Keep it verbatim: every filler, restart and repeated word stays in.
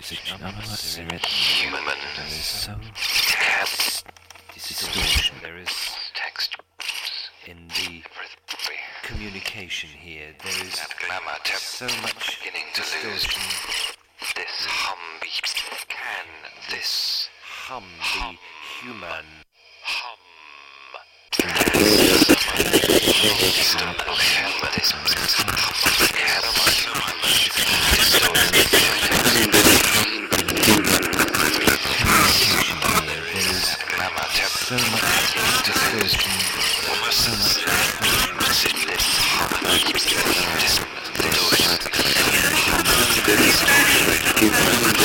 human. There is so much distortion. There is text in the communication here. There is so much distortion. This hum be can this hum be human? Hum. So much distortion, so much distortion.